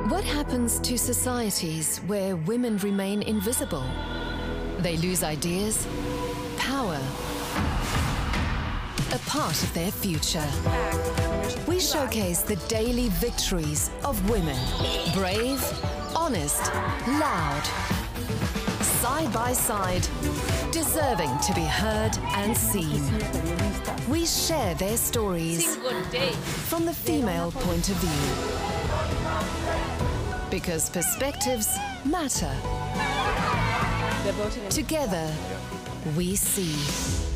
What happens to societies where women remain invisible? They lose ideas, power, a part of their future. We showcase the daily victories of women. Brave, honest, loud. Side by side, deserving to be heard and seen. We share their stories from the female point of view. Because perspectives matter. Together, we see.